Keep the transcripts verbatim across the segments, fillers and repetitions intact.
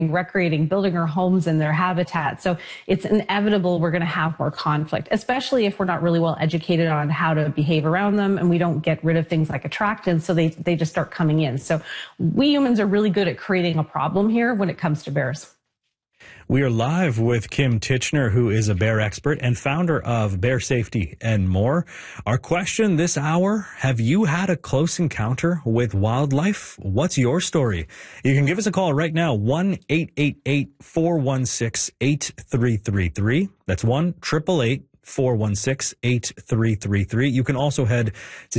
recreating, building our homes in their habitat. So it's inevitable we're going to have more conflict, especially if we're not really well educated on how to behave around them and we don't get rid of things like attractants. So they, they just start coming in. So we humans are really good at creating a problem here when it comes to bears. We are live with Kim Tichenor, who is a bear expert and founder of Bear Safety and More. Our question this hour, have you had a close encounter with wildlife? What's your story? You can give us a call right now, one eight eight eight, four one six, eight three three three. That's one eight eight eight, four one six, eight three three three. You can also head to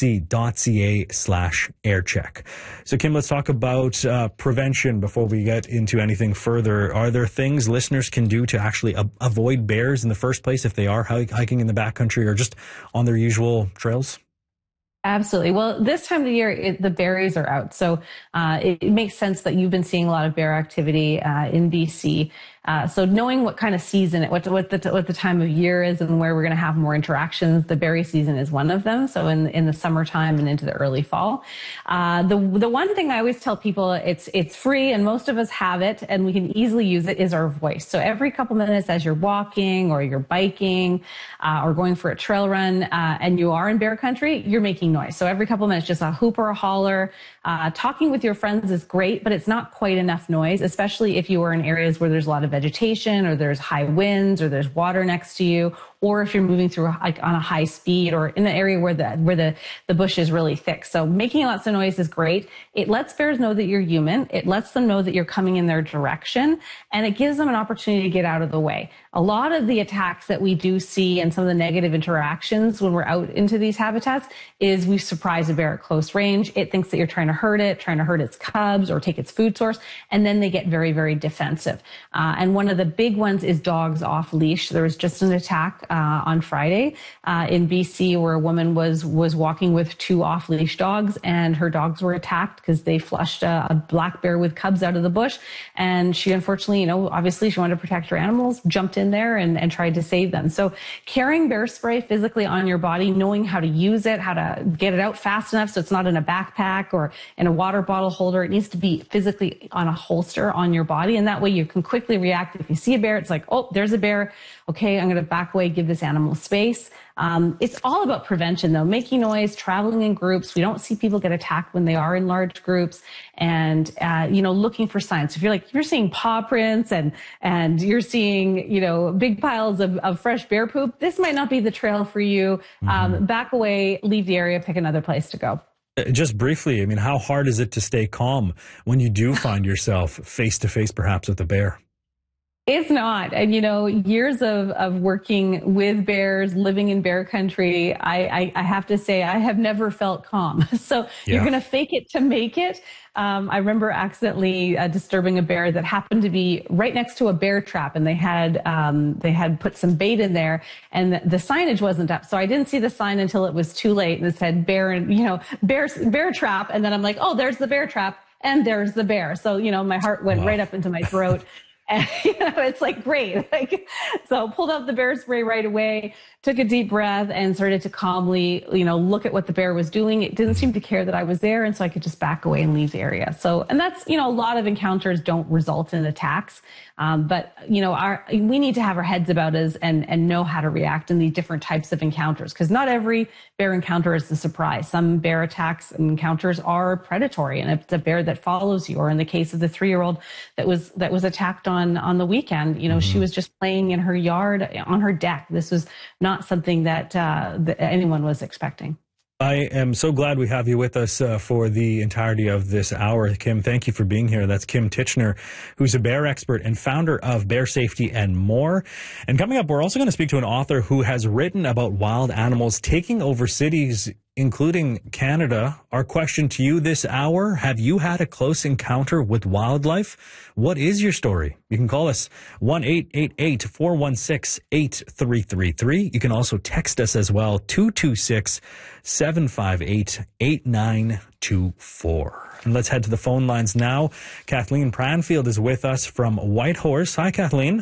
cbc.ca slash aircheck. So, Kim, let's talk about uh, prevention before we get into anything further. Are there things listeners can do to actually a- avoid bears in the first place if they are hiking in the backcountry or just on their usual trails? Absolutely. Well, this time of the year, it, the berries are out. So uh, it, it makes sense that you've been seeing a lot of bear activity uh, in B C. Uh, so knowing what kind of season, it, what, what, the, what the time of year is and where we're going to have more interactions, the berry season is one of them. So in, in the summertime and into the early fall. Uh, the, the one thing I always tell people, it's, it's free and most of us have it and we can easily use it, is our voice. So every couple minutes as you're walking or you're biking uh, or going for a trail run uh, and you are in bear country, you're making noise. So every couple minutes, just a hoop or a holler. Uh, talking with your friends is great, but it's not quite enough noise, especially if you are in areas where there's a lot of vegetation or there's high winds or there's water next to you, or if you're moving through like on a high speed or in an area where the where the the bush is really thick. So making lots of noise is great. It lets bears know that you're human. It lets them know that you're coming in their direction, and it gives them an opportunity to get out of the way. A lot of the attacks that we do see and some of the negative interactions when we're out into these habitats is we surprise a bear at close range. It thinks that you're trying to hurt it, trying to hurt its cubs or take its food source, and then they get very, very defensive. Uh, and one of the big ones is dogs off leash. There was just an attack uh, on Friday uh, in B C where a woman was was walking with two off leash dogs, and her dogs were attacked because they flushed a, a black bear with cubs out of the bush. And she unfortunately, you know, obviously she wanted to protect her animals, jumped in there and, and tried to save them. So carrying bear spray physically on your body, knowing how to use it, how to get it out fast enough so it's not in a backpack or in a water bottle holder. It needs to be physically on a holster on your body. And that way you can quickly react. If you see a bear, it's like, oh, there's a bear. Okay, I'm going to back away, give this animal space. Um, it's all about prevention, though. Making noise, traveling in groups. We don't see people get attacked when they are in large groups, and uh, you know, looking for signs. If you're like you're seeing paw prints and and you're seeing you know big piles of, of fresh bear poop, this might not be the trail for you. Mm-hmm. Um, back away, leave the area, pick another place to go. Just briefly, I mean, how hard is it to stay calm when you do find yourself face to face, perhaps, with a bear? It's not. And, you know, years of, of working with bears, living in bear country, I, I, I have to say I have never felt calm. So yeah. You're going to fake it to make it. Um, I remember accidentally uh, disturbing a bear that happened to be right next to a bear trap, and they had um, they had put some bait in there, and the, the signage wasn't up, so I didn't see the sign until it was too late, and it said bear and you know bear bear trap, and then I'm like, oh, there's the bear trap, and there's the bear. So you know my heart went wow. right up into my throat. And, you know, it's like, great. Like, so pulled out the bear spray right away, took a deep breath and started to calmly, you know, look at what the bear was doing. It didn't seem to care that I was there. And so I could just back away and leave the area. So, and that's, you know, a lot of encounters don't result in attacks. Um, but, you know, our, we need to have our heads about us and, and know how to react in these different types of encounters, because not every bear encounter is a surprise. Some bear attacks and encounters are predatory, and it's a bear that follows you. Or in the case of the three-year-old that was, that was attacked on, on the weekend, you know, mm-hmm. she was just playing in her yard on her deck. This was not something that, uh, that anyone was expecting. I am so glad we have you with us uh, for the entirety of this hour. Kim, thank you for being here. That's Kim Tichenor, who's a bear expert and founder of Bear Safety and More. And coming up, we're also going to speak to an author who has written about wild animals taking over cities, including Canada. Our question to you this hour, have you had a close encounter with wildlife? What is your story? You can call us one eight eight eight, four one six, eight three three three. You can also text us as well, two two six, seven five eight, eight nine two four. And let's head to the phone lines now. Kathleen Pranfield is with us from Whitehorse. Hi, Kathleen.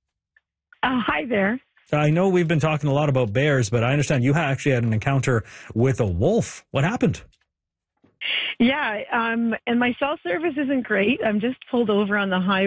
Uh, hi there. I know we've been talking a lot about bears, but I understand you actually had an encounter with a wolf. What happened? Yeah, um, and my cell service isn't great. I'm just pulled over on the highway.